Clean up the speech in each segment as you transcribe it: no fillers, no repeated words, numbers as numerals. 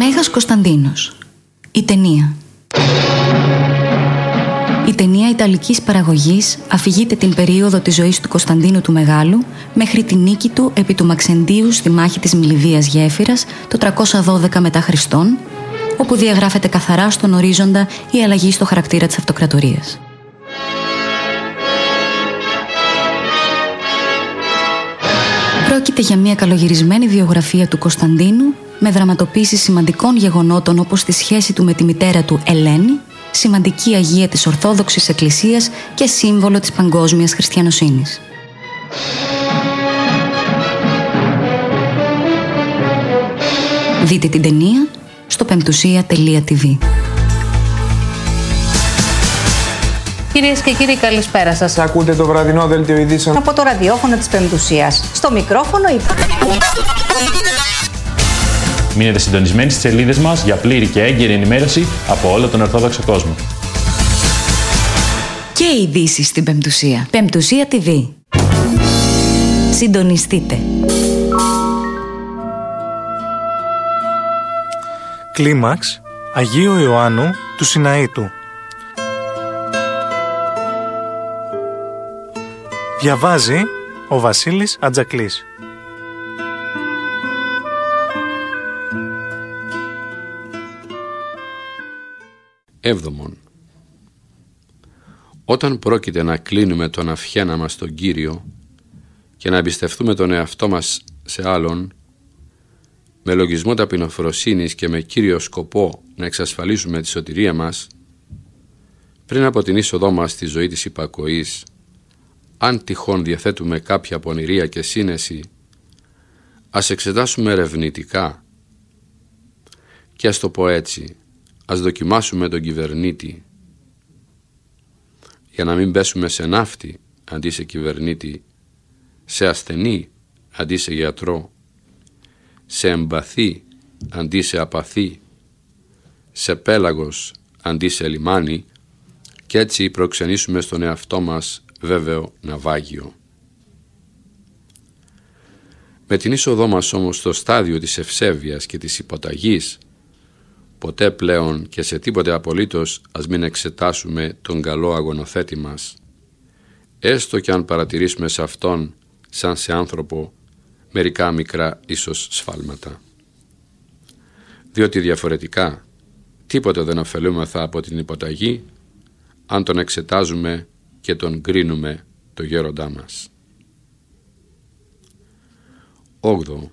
Μέγας Κωνσταντίνος. Η ταινία. Η ταινία ιταλικής παραγωγής αφηγείται την περίοδο της ζωής του Κωνσταντίνου του Μεγάλου μέχρι τη νίκη του επί του Μαξεντίου στη μάχη της Μιληδίας Γέφυρας το 312 μετά Χριστόν, όπου διαγράφεται καθαρά στον ορίζοντα η αλλαγή στο χαρακτήρα της αυτοκρατορίας. Πρόκειται για μια καλογυρισμένη βιογραφία του Κωνσταντίνου με δραματοποίηση σημαντικών γεγονότων όπως τη σχέση του με τη μητέρα του Ελένη, σημαντική αγία της Ορθόδοξης Εκκλησίας και σύμβολο της παγκόσμιας χριστιανοσύνης. Δείτε την ταινία στο πεμπτουσία.tv. Κυρίες και κύριοι, καλησπέρα σας. Ακούτε το βραδινό δελτίο ειδήσεων από το ραδιόφωνο της Πεμπτουσίας. Στο μικρόφωνο Μείνετε συντονισμένοι στις σελίδες μας για πλήρη και έγκαιρη ενημέρωση από όλο τον Ορθόδοξο κόσμο. Και ειδήσεις στην Πεμπτουσία. Πεμπτουσία TV. Συντονιστείτε. Κλίμαξ Αγίου Ιωάννου του Σιναήτου. Διαβάζει ο Βασίλης Ατζακλής. Έβδομον. Όταν πρόκειται να κλείνουμε τον αυχένα μας στον Κύριο και να εμπιστευτούμε τον εαυτό μας σε άλλον, με λογισμό ταπεινοφροσύνης και με κύριο σκοπό να εξασφαλίσουμε τη σωτηρία μας, πριν από την είσοδό μας στη ζωή της υπακοής, αν τυχόν διαθέτουμε κάποια πονηρία και σύνεση, ας εξετάσουμε ερευνητικά και ας το πω έτσι, ας δοκιμάσουμε τον κυβερνήτη για να μην πέσουμε σε ναύτη αντί σε κυβερνήτη, σε ασθενή αντί σε γιατρό, σε εμπαθή αντί σε απαθή, σε πέλαγος αντί σε λιμάνι και έτσι προξενήσουμε στον εαυτό μας βέβαιο ναυάγιο. Με την είσοδό μας όμως στο στάδιο της ευσέβειας και της υποταγής, ποτέ πλέον και σε τίποτε απολύτως ας μην εξετάσουμε τον καλό αγωνοθέτη μας, έστω και αν παρατηρήσουμε σε αυτόν, σαν σε άνθρωπο, μερικά μικρά ίσως σφάλματα. Διότι διαφορετικά τίποτε δεν ωφελούμεθα από την υποταγή, αν τον εξετάζουμε και τον κρίνουμε το γέροντά μας. 8.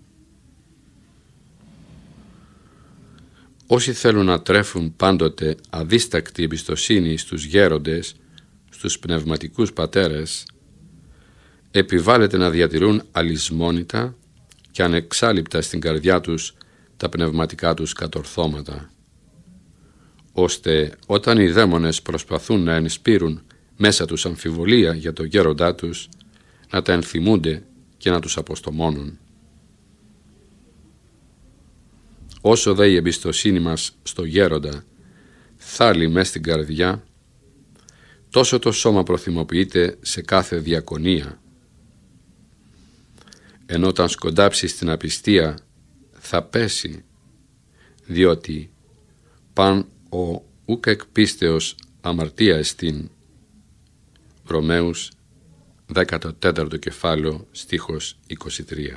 Όσοι θέλουν να τρέφουν πάντοτε αδίστακτη εμπιστοσύνη στους γέροντες, στους πνευματικούς πατέρες, επιβάλλεται να διατηρούν αλυσμόνητα και ανεξάλειπτα στην καρδιά τους τα πνευματικά τους κατορθώματα, ώστε όταν οι δαίμονες προσπαθούν να ενισπείρουν μέσα τους αμφιβολία για το γέροντά τους, να τα ενθυμούνται και να τους αποστομώνουν. Όσο δε η εμπιστοσύνη μας στο γέροντα θάλει μες στην καρδιά, τόσο το σώμα προθυμοποιείται σε κάθε διακονία, ενώ όταν σκοντάψει στην απιστία θα πέσει, διότι παν ο ουκ εκ πίστεως αμαρτία εστίν. Ρωμαίους 14ο κεφάλαιο στίχος 23.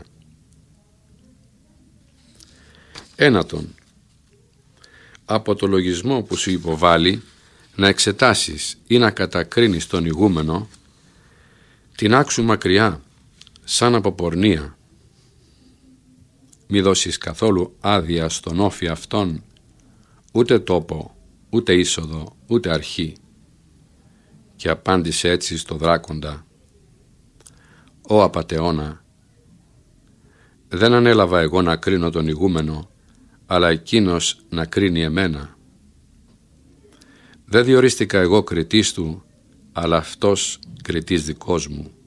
Ένατον. Από το λογισμό που σου υποβάλλει να εξετάσεις ή να κατακρίνεις τον ηγούμενο, την άξου μακριά σαν από πορνεία. Μη δώσεις καθόλου άδεια στον όφη αυτόν, ούτε τόπο, ούτε είσοδο, ούτε αρχή. Και απάντησε έτσι στο δράκοντα: «Ω απατεώνα, δεν ανέλαβα εγώ να κρίνω τον ηγούμενο, αλλά εκείνος να κρίνει εμένα. Δεν διορίστηκα εγώ κριτής του, αλλά αυτός κριτής δικός μου.